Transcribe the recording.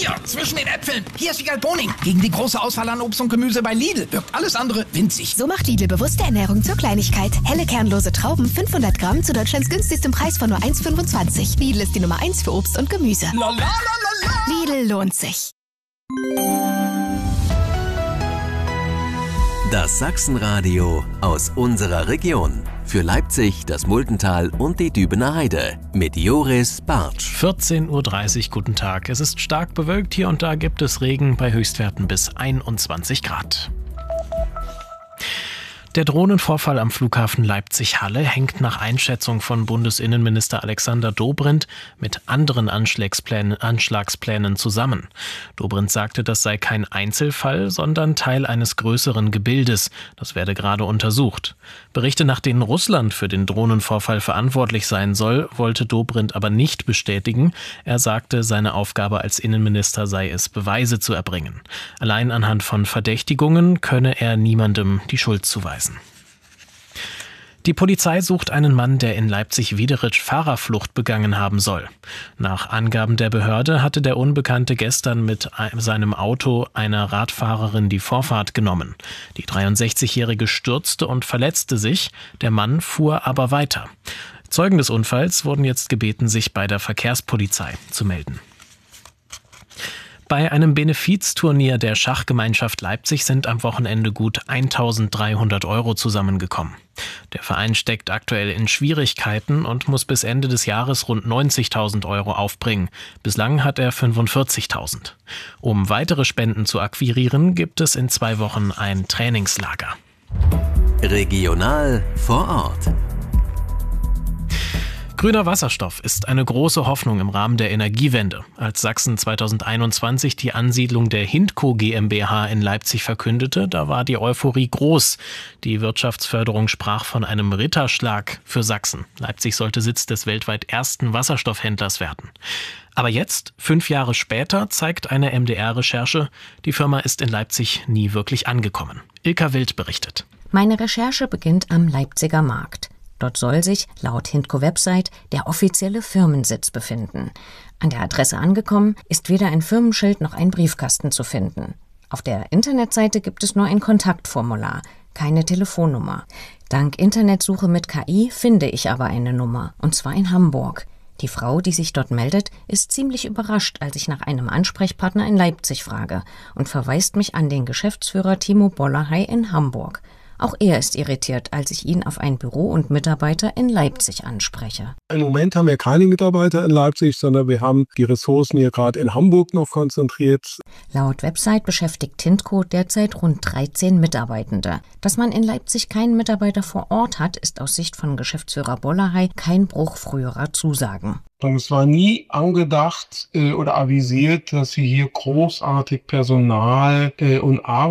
Hier, zwischen den Äpfeln. Hier ist Wiegald Boning. Gegen die große Auswahl an Obst und Gemüse bei Lidl wirkt alles andere winzig. So macht Lidl bewusste Ernährung zur Kleinigkeit. Helle kernlose Trauben 500 Gramm zu Deutschlands günstigstem Preis von nur 1,25. Lidl ist die Nummer 1 für Obst und Gemüse. La, la, la, la, la. Lidl lohnt sich. Das Sachsenradio aus unserer Region. Für Leipzig, das Muldental und die Dübener Heide. Mit Joris Bartsch. 14:30 Uhr, guten Tag. Es ist stark bewölkt, hier und da gibt es Regen bei Höchstwerten bis 21 Grad. Der Drohnenvorfall am Flughafen Leipzig-Halle hängt nach Einschätzung von Bundesinnenminister Alexander Dobrindt mit anderen Anschlagsplänen zusammen. Dobrindt sagte, das sei kein Einzelfall, sondern Teil eines größeren Gebildes. Das werde gerade untersucht. Berichte, nach denen Russland für den Drohnenvorfall verantwortlich sein soll, wollte Dobrindt aber nicht bestätigen. Er sagte, seine Aufgabe als Innenminister sei es, Beweise zu erbringen. Allein anhand von Verdächtigungen könne er niemandem die Schuld zuweisen. Die Polizei sucht einen Mann, der in Leipzig-Wiederitz Fahrerflucht begangen haben soll. Nach Angaben der Behörde hatte der Unbekannte gestern mit seinem Auto einer Radfahrerin die Vorfahrt genommen. Die 63-Jährige stürzte und verletzte sich, der Mann fuhr aber weiter. Zeugen des Unfalls wurden jetzt gebeten, sich bei der Verkehrspolizei zu melden. Bei einem Benefizturnier der Schachgemeinschaft Leipzig sind am Wochenende gut 1.300 € zusammengekommen. Der Verein steckt aktuell in Schwierigkeiten und muss bis Ende des Jahres rund 90.000 € aufbringen. Bislang hat er 45.000. Um weitere Spenden zu akquirieren, gibt es in 2 Wochen ein Trainingslager. Regional vor Ort. Grüner Wasserstoff ist eine große Hoffnung im Rahmen der Energiewende. Als Sachsen 2021 die Ansiedlung der Hindco GmbH in Leipzig verkündete, da war die Euphorie groß. Die Wirtschaftsförderung sprach von einem Ritterschlag für Sachsen. Leipzig sollte Sitz des weltweit ersten Wasserstoffhändlers werden. Aber jetzt, 5 Jahre später, zeigt eine MDR-Recherche, die Firma ist in Leipzig nie wirklich angekommen. Ilka Wild berichtet. Meine Recherche beginnt am Leipziger Markt. Dort soll sich, laut Hindco-Website, der offizielle Firmensitz befinden. An der Adresse angekommen ist weder ein Firmenschild noch ein Briefkasten zu finden. Auf der Internetseite gibt es nur ein Kontaktformular, keine Telefonnummer. Dank Internetsuche mit KI finde ich aber eine Nummer, und zwar in Hamburg. Die Frau, die sich dort meldet, ist ziemlich überrascht, als ich nach einem Ansprechpartner in Leipzig frage und verweist mich an den Geschäftsführer Timo Bollerhey in Hamburg. Auch er ist irritiert, als ich ihn auf ein Büro und Mitarbeiter in Leipzig anspreche. Im Moment haben wir keine Mitarbeiter in Leipzig, sondern wir haben die Ressourcen hier gerade in Hamburg noch konzentriert. Laut Website beschäftigt Hindco derzeit rund 13 Mitarbeitende. Dass man in Leipzig keinen Mitarbeiter vor Ort hat, ist aus Sicht von Geschäftsführer Bollerhey kein Bruch früherer Zusagen. Und es war nie angedacht oder avisiert, dass wir hier großartig Personal und Arbeit